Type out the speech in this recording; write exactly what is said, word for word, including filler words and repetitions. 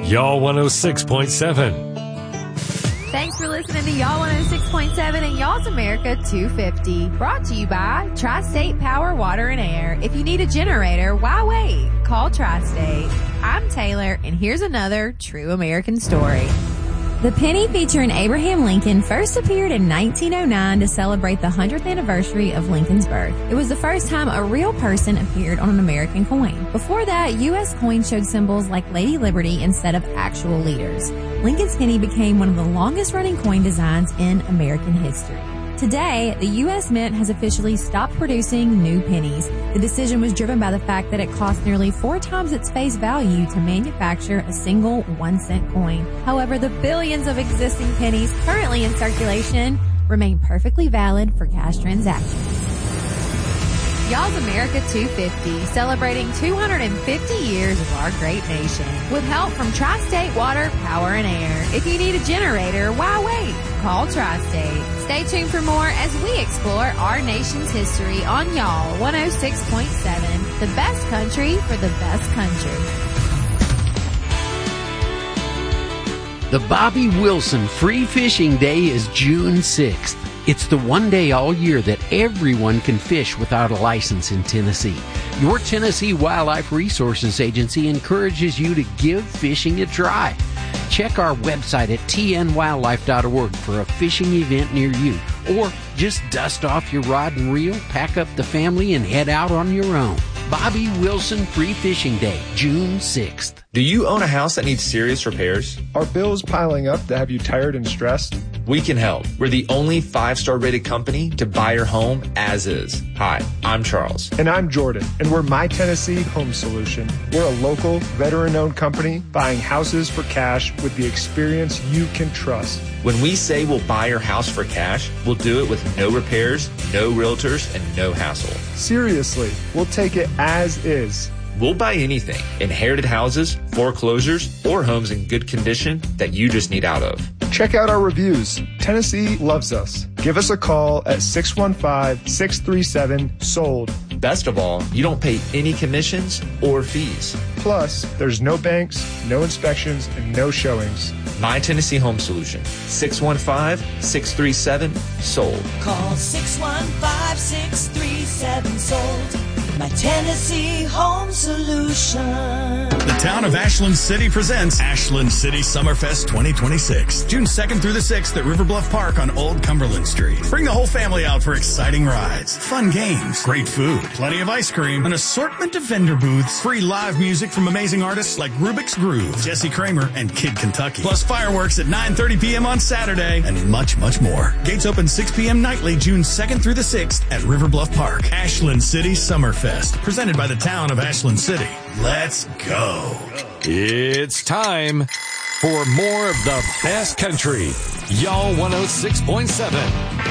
Y'all one oh six point seven. Thanks for listening to Y'all one oh six point seven and Y'all's America two fifty. Brought to you by Tri-State Power, Water, and Air. If you need a generator, why wait? Call Tri-State. I'm Taylor, and here's another true American story. The penny featuring Abraham Lincoln first appeared in nineteen oh nine to celebrate the one hundredth anniversary of Lincoln's birth. It was the first time a real person appeared on an American coin. Before that, U S coins showed symbols like Lady Liberty instead of actual leaders. Lincoln's penny became one of the longest-running coin designs in American history. Today, the U S Mint has officially stopped producing new pennies. The decision was driven by the fact that it cost nearly four times its face value to manufacture a single one-cent coin. However, the billions of existing pennies currently in circulation remain perfectly valid for cash transactions. Y'all's America two fifty, celebrating two hundred fifty years of our great nation. With help from Tri-State Water, Power, and Air. If you need a generator, why wait? Call Tri-State. Stay tuned for more as we explore our nation's history on Y'all one oh six point seven, the best country for the best country. The Bobby Wilson Free Fishing Day is June sixth. It's the one day all year that everyone can fish without a license in Tennessee. Your Tennessee Wildlife Resources Agency encourages you to give fishing a try. Check our website at t n wildlife dot org for a fishing event near you. Or just dust off your rod and reel, pack up the family, and head out on your own. Bobby Wilson Free Fishing Day, June sixth. Do you own a house that needs serious repairs? Are bills piling up to have you tired and stressed? We can help. We're the only five-star rated company to buy your home as is. Hi, I'm Charles. And I'm Jordan, and we're My Tennessee Home Solution. We're a local, veteran-owned company buying houses for cash with the experience you can trust. When we say we'll buy your house for cash, we'll do it with no repairs, no realtors, and no hassle. Seriously, we'll take it as is. We'll buy anything, inherited houses, foreclosures, or homes in good condition that you just need out of. Check out our reviews. Tennessee loves us. Give us a call at six one five, six three seven, S O L D. Best of all, you don't pay any commissions or fees. Plus, there's no banks, no inspections, and no showings. My Tennessee Home Solution, six one five, six three seven, S O L D. Call six one five, six three seven, S O L D. My Tennessee Home Solution. The town of Ashland City presents Ashland City Summerfest twenty twenty-six. June second through the sixth at River Bluff Park on Old Cumberland Street. Bring the whole family out for exciting rides, fun games, great food, plenty of ice cream, an assortment of vendor booths, free live music from amazing artists like Rubik's Groove, Jesse Kramer, and Kid Kentucky. Plus fireworks at nine thirty p.m. on Saturday, and much, much more. Gates open six p.m. nightly, June second through the sixth at River Bluff Park. Ashland City Summerfest. Presented by the town of Ashland City. Let's go. It's time for more of the best country. Y'all one oh six point seven.